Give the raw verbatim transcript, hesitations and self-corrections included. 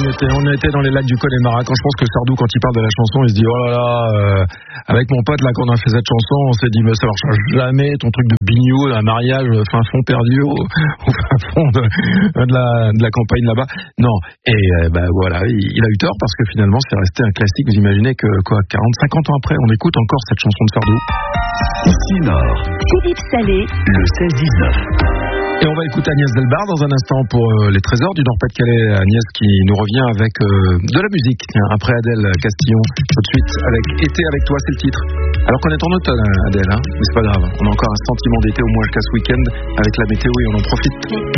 était, on était dans les lacs du Connemara. Quand je pense que Sardou, quand il parle de la chanson, il se dit oh là là, euh, avec mon pote là, quand on a fait cette chanson, on s'est dit mais ça marchera jamais, ton truc de bignou, un mariage fin fond perdu au, au fin fond de, de, la, de la campagne là-bas. Non, et euh, bah voilà, il, il a eu tort parce que finalement c'est resté un classique. Vous imaginez que quoi, quarante, cinquante ans après, on écoute encore cette chanson de Sardou. Ici Nord, Philippe Salé, le seize dix-neuf. Et on va écouter Agnès Delbar dans un instant pour euh, les trésors du Nord-Pas-de-Calais. Agnès qui nous revient avec euh, de la musique. Tiens, après Adèle Castillon, tout de suite avec Été avec toi, c'est le titre. Alors qu'on est en automne, Adèle, hein, mais c'est pas grave. On a encore un sentiment d'été au moins jusqu'à ce week-end avec la météo et on en profite.